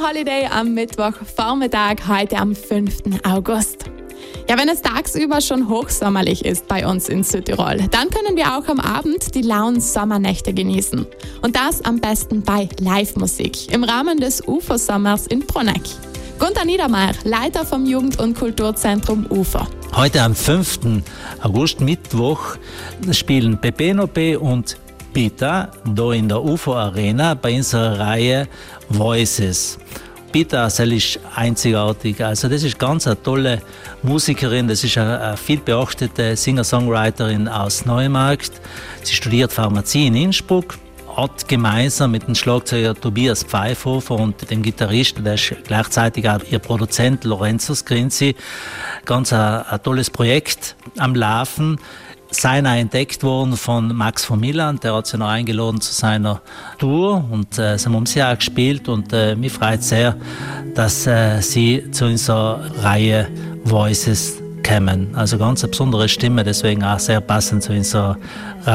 Holiday am Mittwochvormittag, heute am 5. August. Ja, wenn es tagsüber schon hochsommerlich ist bei uns in Südtirol, dann können wir auch am Abend die lauen Sommernächte genießen. Und das am besten bei Live-Musik im Rahmen des UFO-Sommers in Bruneck. Gunter Niedermeyer, Leiter vom Jugend- und Kulturzentrum UFO. Heute am 5. August, Mittwoch, spielen Pepenope und Pita da in der UFO Arena bei unserer Reihe Voices. Pita das ist einzigartig, also das ist ganz eine tolle Musikerin, das ist eine viel beachtete Singer-Songwriterin aus Neumarkt. Sie studiert Pharmazie in Innsbruck, hat gemeinsam mit dem Schlagzeuger Tobias Pfeifhofer und dem Gitarristen, der ist gleichzeitig auch ihr Produzent Lorenzo Scrinzi, ganz ein tolles Projekt am Laufen. Seiner entdeckt worden von Max von Milan, der hat sie noch eingeladen zu seiner Tour und sie haben sie auch gespielt und mich freut sehr, dass sie zu unserer Reihe Voices kommen. Also ganz eine besondere Stimme, deswegen auch sehr passend zu unserer Reihe.